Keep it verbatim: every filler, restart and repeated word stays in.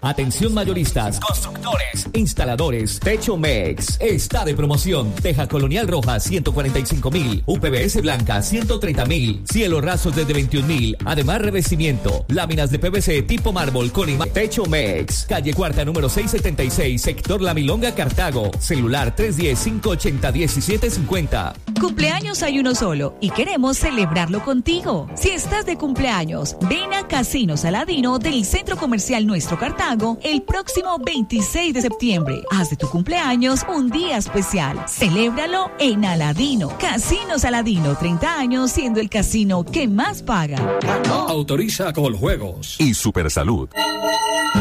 Atención mayoristas, constructores, instaladores. Techomex está de promoción. Teja Colonial Roja ciento cuarenta y cinco mil, U P V S blanca ciento treinta mil, cielo rasos desde veintiún mil. Además revestimiento, láminas de P V C tipo mármol con imagen. Techomex, calle Cuarta número seiscientos setenta y seis, sector La Milonga, Cartago. Celular tres uno cero, cinco ocho cero, uno siete cinco cero. Cumpleaños hay uno solo y queremos celebrarlo contigo. Si estás de cumpleaños, ven a Casino Saladino del Centro Comercial Nuestro Cartago el próximo veintiséis de septiembre. Haz de tu cumpleaños un día especial. Celébralo en Aladino. Casino Saladino, treinta años siendo el casino que más paga. Autoriza Coljuegos y Supersalud.